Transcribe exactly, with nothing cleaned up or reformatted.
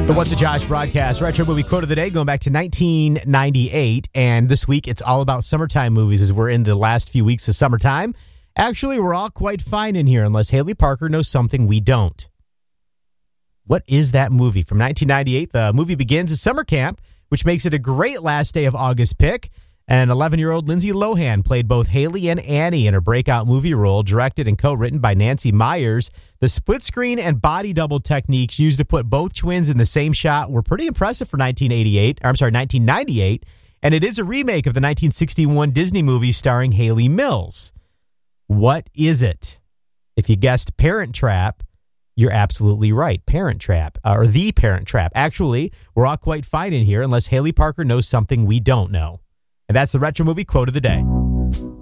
The What's a Josh broadcast retro movie quote of the day going back to nineteen ninety-eight. And this week it's all about summertime movies as we're in the last few weeks of summertime. Actually, we're all quite fine in here unless Haley Parker knows something we don't. What is that movie? From nineteen ninety-eight, the movie begins at summer camp, which makes it a great last day of August pick. And eleven-year-old Lindsay Lohan played both Haley and Annie in her breakout movie role, directed and co-written by Nancy Meyers. The split screen and body double techniques used to put both twins in the same shot were pretty impressive for nineteen eighty-eight. Or I'm sorry, nineteen ninety-eight. And it is a remake of the nineteen sixty-one Disney movie starring Haley Mills. What is it? If you guessed Parent Trap, you're absolutely right. Parent Trap, or The Parent Trap. Actually, we're all quite fine in here unless Haley Parker knows something we don't know. And that's the retro movie quote of the day.